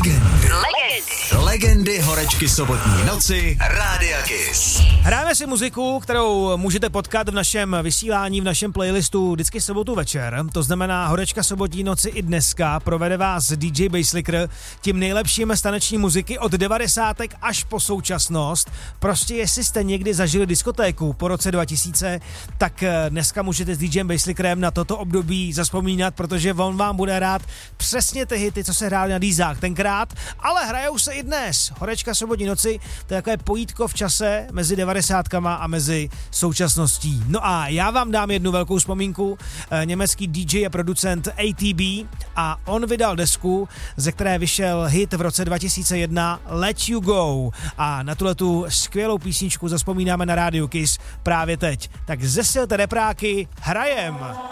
Legendy horečky sobotní noci Rádia Kiss. Hrajeme si muziku, kterou můžete potkat v našem vysílání, v našem playlistu vždycky sobotu večer. To znamená, horečka sobotní noci i dneska provede vás DJ Basslicker tím nejlepším z taneční muziky od 90. až po současnost. Prostě jestli jste někdy zažili diskotéku po roce 2000, tak dneska můžete s DJem Basslickerem na toto období zavzpomínat, protože on vám bude hrát přesně ty hity, co se hrály na dýzách tenkrát, ale hrajou se i dnes. Horečka sobotní noci, to je takové pojítko v čase mezi 90kama a mezi současností. No a já vám dám jednu velkou vzpomínku. Německý DJ a producent ATB a on vydal desku, ze které vyšel hit v roce 2001 Let You Go. A na tuhletu skvělou písničku zavzpomínáme na Rádiu Kiss právě teď. Tak zesilte repráky, hrajem!